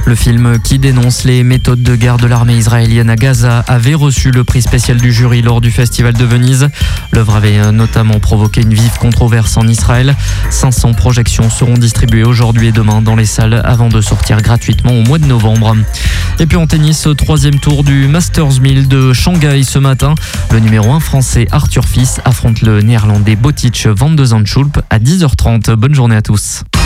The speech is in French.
Le film qui dénonce les méthodes de guerre de l'armée israélienne à Gaza avait reçu le prix spécial du jury lors du Festival de Venise. L'œuvre avait notamment provoqué une vive controverse en Israël. 500 projections seront distribuées aujourd'hui et demain dans les salles avant de sortir gratuitement au mois de novembre. Et puis en tennis, troisième tour du Masters 1000 de Shanghai ce matin. Le numéro 1 français Arthur Fils affronte le néerlandais Botic van de Zandschulp à 10h30. Bonne journée à tous.